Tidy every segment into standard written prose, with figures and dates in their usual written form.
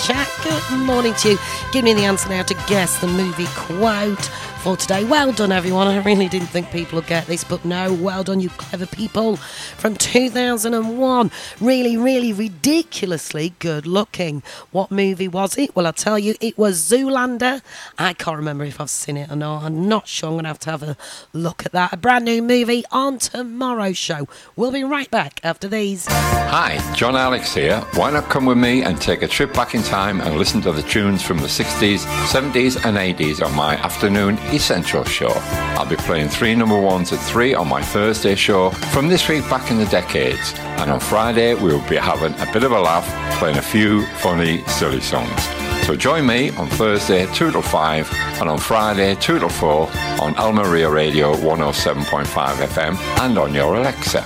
chat. Good morning to you. Give me the answer now to guess the movie quote for today. Well done, everyone. I really didn't think people would get this, but no, well done, you clever people. From 2001. Really, really ridiculously good looking. What movie was it? Well, I'll tell you, it was Zoolander. I can't remember if I've seen it or not. I'm not sure. I'm going to have a look at that. A brand new movie on tomorrow's show. We'll be right back after these. Hi, John Alex here. Why not come with me and take a trip back in time and listen to the tunes from the 60s, 70s and 80s on my afternoon Essential show. I'll be playing 3 number ones at 3 on my Thursday show from this week back in the decades. And on Friday, we'll be having a bit of a laugh, playing a few funny, silly songs. So join me on Thursday 2 till 5 and on Friday 2 till 4 on Al Maria Radio 107.5 FM and on your Alexa.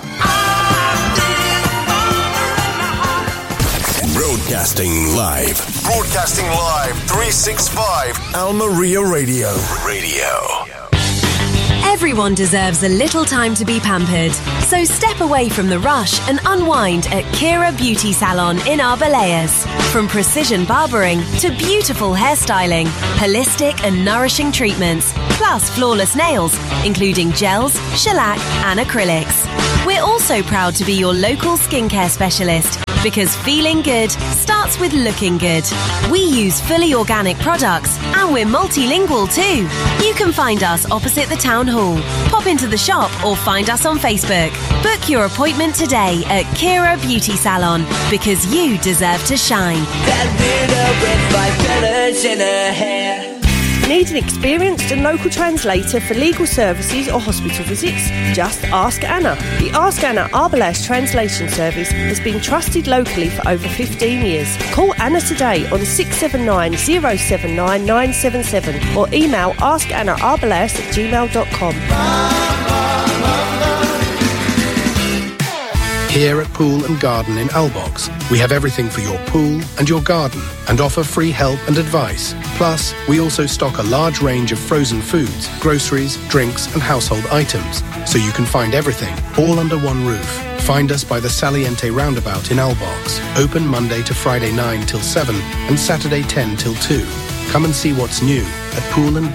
Broadcasting live. 365 Al Maria Radio. Everyone deserves a little time to be pampered. So step away from the rush and unwind at Kira Beauty Salon in Arbelayas. From precision barbering to beautiful hairstyling, holistic and nourishing treatments, plus flawless nails, including gels, shellac and acrylics. We're also proud to be your local skincare specialist, because feeling good starts with looking good. We use fully organic products and we're multilingual too. You can find us opposite the town hall. Pop into the shop or find us on Facebook. Book your appointment today at Kira Beauty Salon, because you deserve to shine. That widow with 5 colors in her hair. Need an experienced and local translator for legal services or hospital visits? Just ask Anna. The Ask Anna Arbelayas translation service has been trusted locally for over 15 years. Call Anna today on 679 079 977 or email askannaarbelayas@gmail.com. Here at Pool and Garden in Albox, we have everything for your pool and your garden and offer free help and advice. Plus, we also stock a large range of frozen foods, groceries, drinks and household items, so you can find everything all under one roof. Find us by the Saliente roundabout in Albox. Open Monday to Friday 9 till 7 and Saturday 10 till 2. Come and see what's new at Pool and